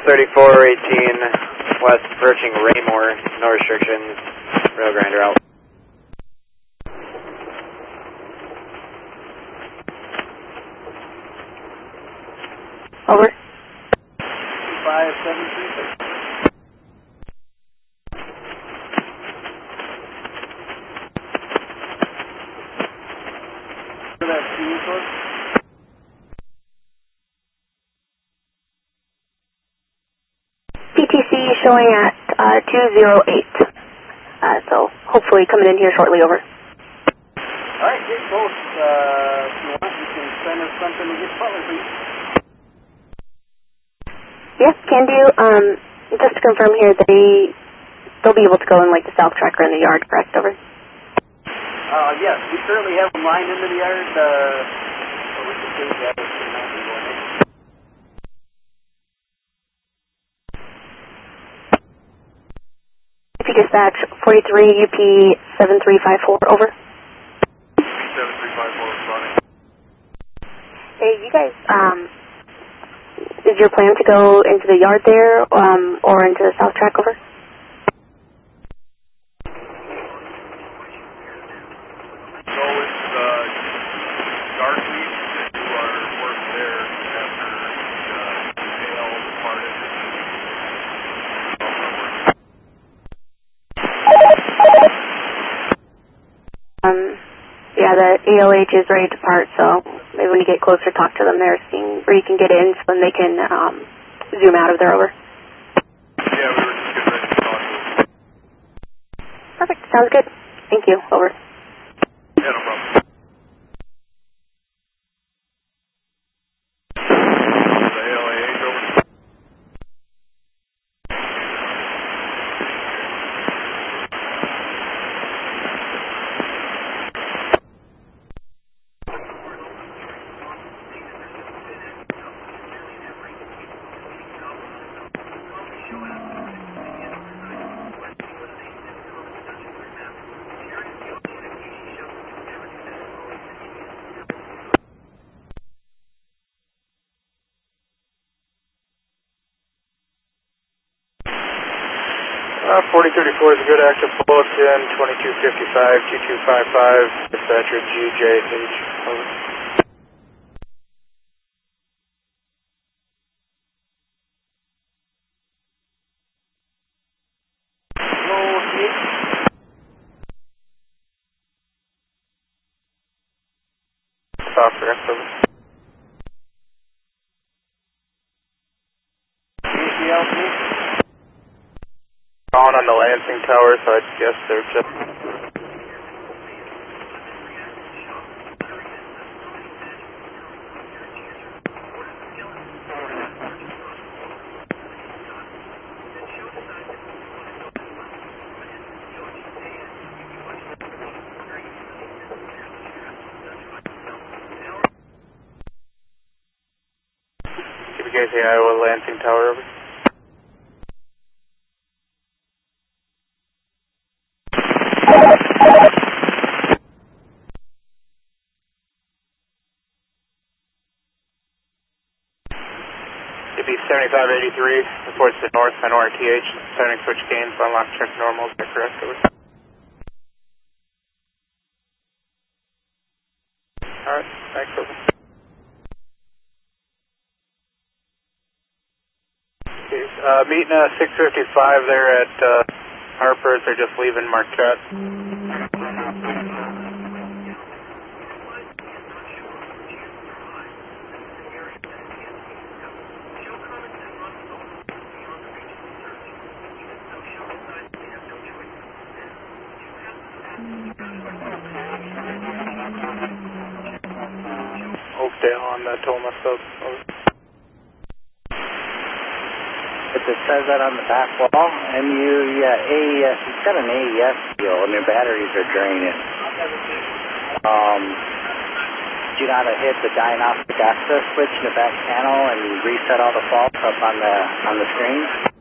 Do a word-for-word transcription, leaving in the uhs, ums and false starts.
thirty-four eighteen, west approaching Raymore, no restrictions, rail grinder out. Over. five seven three six. For that C U code? P T C showing at uh, two zero eight. Uh, so hopefully coming in here shortly. Over. Alright, get close. Uh, if you want, you can send us something to get Butler, please. Yes, can do. Um, just to confirm here, they they'll be able to go in like the south tracker in the yard, correct? Over. Uh, yes, we currently have them lined into the yard. Uh, so we can change that if they're not going in. U P dispatch forty-three U P seven three five four. Over. seven three five four responding. Hey, you guys. Um, is your plan to go into the yard there, um, or into the south track? Over. So it's uh, Garfield to do our work there after the uh, tail departed. Um, yeah, the A L H is ready to depart, so maybe when you get closer, talk to them there, seeing where you can get in, so then they can um, zoom out of there. Over. Yeah, we were just getting ready to talk to them. Perfect. Sounds good. Thank you. Over. Yeah, no problem. The A L A H over. Uh, forty thirty-four is a good active bulletin, twenty-two fifty-five, two two five five, dispatcher G J H. Over. Hello, Steve. Software, over. A C L, please. Calling on the Lansing Tower, so I guess they're just... Give you guys the Iowa Lansing Tower, over. It'd be seventy-five eighty-three, reports to north on R T H, starting switch gains, unlock check normal, is that correct? Over. Alright, thanks, over. Okay, uh, meeting uh, six fifty-five there at uh, Harper's, they're just leaving Marquette. Oakdale on the Toma sub. If it says that on the back wall, M U, yeah, A E S, it's got an A E S deal, and their batteries are draining. Um, do you know how to hit the diagnostic access switch in the back panel and reset all the faults up on the on the screen?